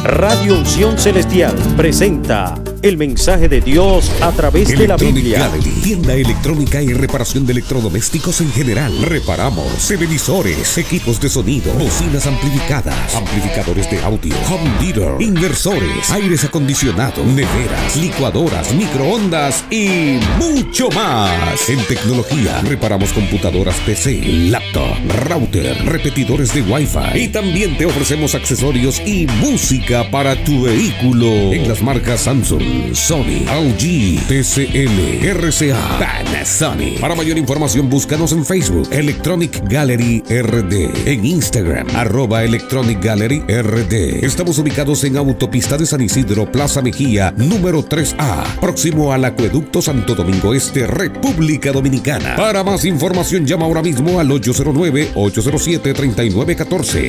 Radio Unción Celestial presenta el mensaje de Dios a través de la Biblia. Gallery, tienda electrónica y reparación de electrodomésticos en general. Reparamos televisores, equipos de sonido, bocinas amplificadas, amplificadores de audio, home theater, inversores, aires acondicionados, neveras, licuadoras, microondas y mucho más. En tecnología, reparamos computadoras PC, laptop, router, repetidores de Wi-Fi y también te ofrecemos accesorios y música para tu vehículo en las marcas Samsung, Sony, LG, TCL, RCA, Panasonic. Para mayor información búscanos en Facebook Electronic Gallery RD, en Instagram @Electronic Gallery RD. Estamos ubicados en Autopista de San Isidro, Plaza Mejía, número 3A, próximo al Acueducto Santo Domingo Este, República Dominicana. Para más información llama ahora mismo al 809-807-3914,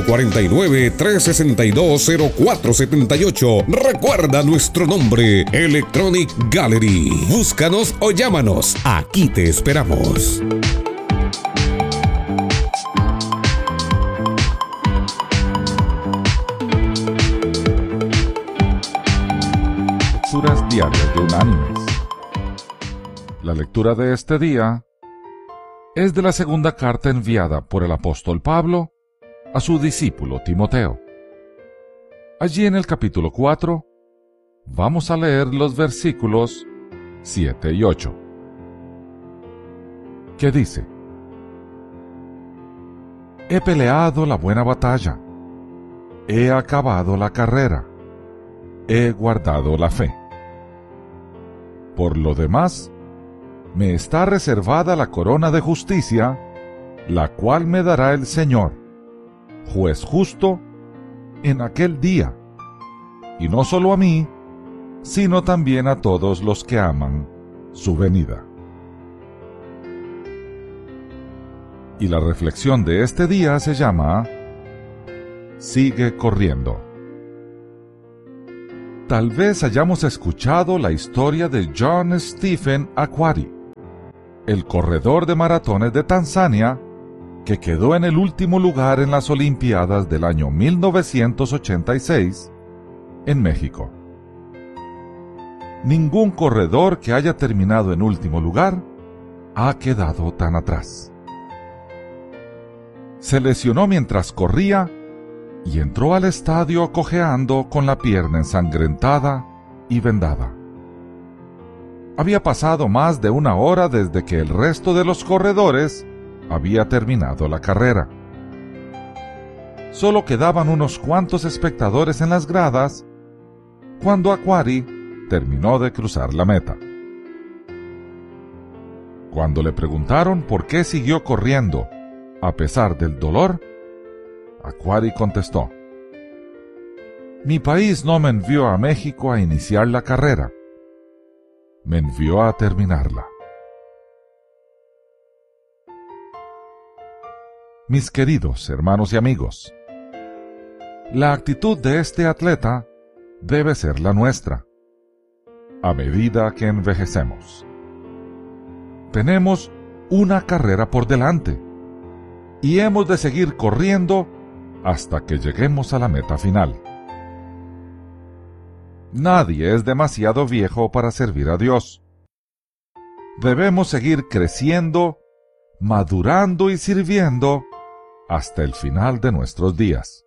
849-362-0478. Recuerda nuestro nombre, Electronic Gallery. Búscanos o llámanos. Aquí te esperamos. Lecturas diarias de Unánimes. La lectura de este día es de la segunda carta enviada por el apóstol Pablo a su discípulo Timoteo. Allí en el capítulo 4 vamos a leer los versículos 7 y 8, que dice: He peleado la buena batalla, he acabado la carrera, he guardado la fe. Por lo demás, me está reservada la corona de justicia, la cual me dará el Señor, juez justo, en aquel día, y no solo a mí, sino también a todos los que aman su venida. Y la reflexión de este día se llama Sigue corriendo. Tal vez hayamos escuchado la historia de John Stephen Akhwari, el corredor de maratones de Tanzania, que quedó en el último lugar en las Olimpiadas del año 1986 en México. Ningún corredor que haya terminado en último lugar ha quedado tan atrás. Se lesionó mientras corría y entró al estadio cojeando con la pierna ensangrentada y vendada. Había pasado más de una hora desde que el resto de los corredores había terminado la carrera. Solo quedaban unos cuantos espectadores en las gradas cuando Akhwari terminó de cruzar la meta. Cuando le preguntaron por qué siguió corriendo a pesar del dolor, Akhwari contestó: Mi país no me envió a México a iniciar la carrera, me envió a terminarla. Mis queridos hermanos y amigos, la actitud de este atleta debe ser la nuestra, a medida que envejecemos. Tenemos una carrera por delante, y hemos de seguir corriendo hasta que lleguemos a la meta final. Nadie es demasiado viejo para servir a Dios. Debemos seguir creciendo, madurando y sirviendo hasta el final de nuestros días.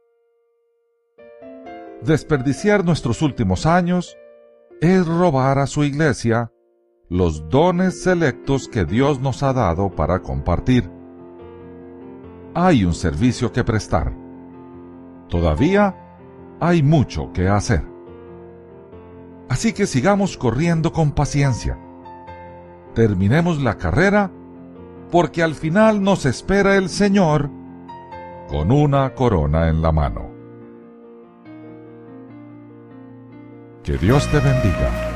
Desperdiciar nuestros últimos años es robar a su iglesia los dones selectos que Dios nos ha dado para compartir. Hay un servicio que prestar. Todavía hay mucho que hacer. Así que sigamos corriendo con paciencia. Terminemos la carrera, porque al final nos espera el Señor con una corona en la mano. Que Dios te bendiga.